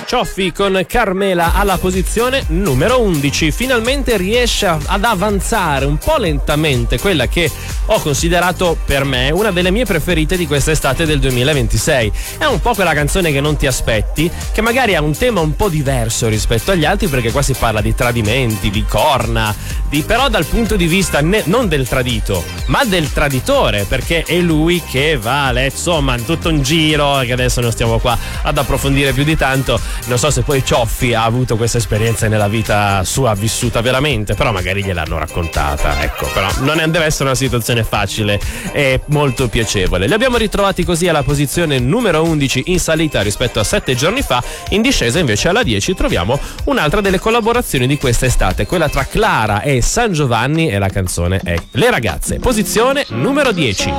Cioffi con Carmela alla posizione numero 11. Finalmente riesce ad avanzare un po' lentamente quella che ho considerato per me una delle mie preferite di quest'estate del 2026. È un po' quella canzone che non ti aspetti, che magari ha un tema un po' diverso rispetto agli altri, perché qua si parla di tradimenti, di corna, però dal punto di vista non del tradito, ma del traditore, perché è lui che va, insomma, tutto un giro, che adesso non stiamo qua ad approfondire più di tanto. Non so se poi Cioffi ha avuto questa esperienza nella vita sua vissuta veramente, però magari gliel'hanno raccontata, ecco. Però non deve essere una situazione facile e molto piacevole. Li abbiamo ritrovati così alla posizione numero 11 in salita rispetto a 7 giorni fa. In discesa invece alla 10 troviamo un'altra delle collaborazioni di quest'estate, quella tra Clara e San Giovanni, e la canzone è Le Ragazze, posizione numero 10.